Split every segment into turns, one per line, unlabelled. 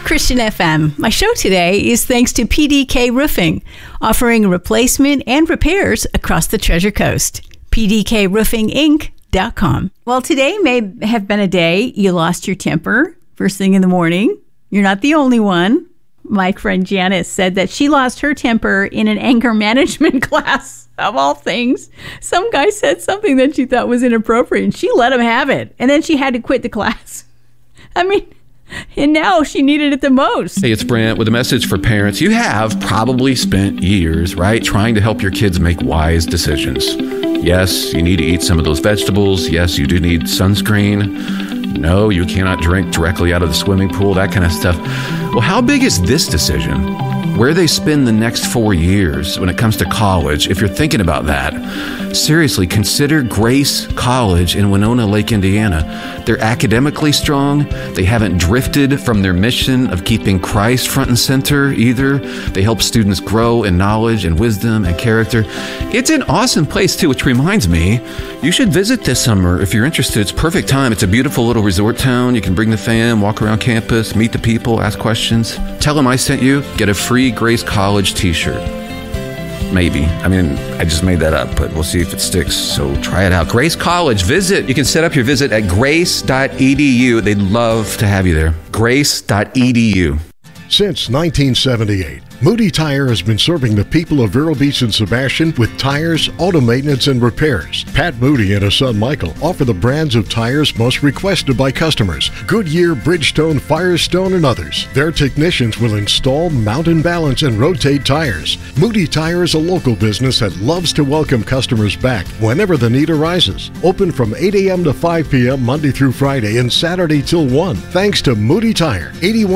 Christian FM. My show today is thanks to PDK Roofing, offering replacement and repairs across the Treasure Coast. PDKRoofingInc.com. Well, today may have been a day you lost your temper first thing in the morning. You're not the only one. My friend Janice said that she lost her temper in an anger management class, of all things. Some guy said something that she thought was inappropriate, and she let him have it. And then she had to quit the class. I mean, and now she needed it the most.
Hey, it's Brent with a message for parents. You have probably spent years, right, trying to help your kids make wise decisions. Yes, you need to eat some of those vegetables. Yes, you do need sunscreen. No, you cannot drink directly out of the swimming pool, that kind of stuff. Well, how big is this decision? Where they spend the next 4 years when it comes to college, if you're thinking about that, seriously, consider Grace College in Winona Lake, Indiana. They're academically strong. They haven't drifted from their mission of keeping Christ front and center either. They help students grow in knowledge and wisdom and character. It's an awesome place too, which reminds me, you should visit this summer if you're interested. It's perfect time. It's a beautiful little resort town. You can bring the fam, walk around campus, meet the people, ask questions. Tell them I sent you. Get a free Grace College t-shirt. Maybe. I mean, I just made that up, but we'll see if it sticks. So try it out. Grace College. Visit. You can set up your visit at grace.edu. They'd love to have you there. Grace.edu.
Since 1978, Moody Tire has been serving the people of Vero Beach and Sebastian with tires, auto maintenance, and repairs. Pat Moody and his son Michael offer the brands of tires most requested by customers: Goodyear, Bridgestone, Firestone, and others. Their technicians will install, mount and balance, and rotate tires. Moody Tire is a local business that loves to welcome customers back whenever the need arises. Open from 8 a.m. to 5 p.m. Monday through Friday and Saturday till 1. Thanks to Moody Tire,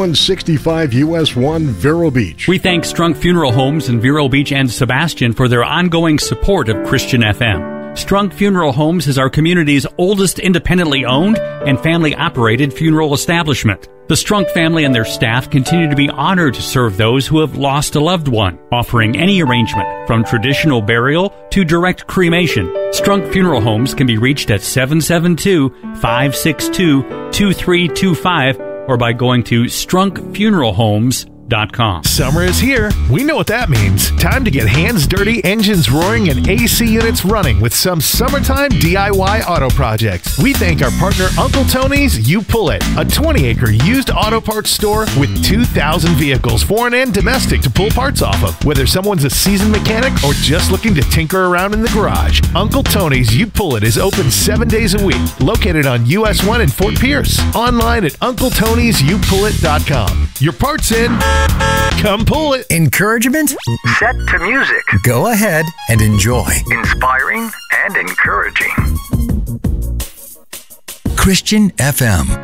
8165 US 1, Vero Beach.
We thank Strunk Funeral Homes in Vero Beach and Sebastian for their ongoing support of Christian FM. Strunk Funeral Homes is our community's oldest independently owned and family-operated funeral establishment. The Strunk family and their staff continue to be honored to serve those who have lost a loved one, offering any arrangement from traditional burial to direct cremation. Strunk Funeral Homes can be reached at 772-562-2325 or by going to strunkfuneralhomes.com.
Summer is here. We know what that means. Time to get hands dirty, engines roaring, and AC units running with some summertime DIY auto projects. We thank our partner Uncle Tony's You Pull It, a 20-acre used auto parts store with 2,000 vehicles, foreign and domestic, to pull parts off of. Whether someone's a seasoned mechanic or just looking to tinker around in the garage, Uncle Tony's You Pull It is open 7 days a week, located on US 1 in Fort Pierce. Online at UncleTony'sYouPullIt.com. Your parts in. Come pull it.
Encouragement?
Set to music.
Go ahead and enjoy.
Inspiring and encouraging.
Christian FM.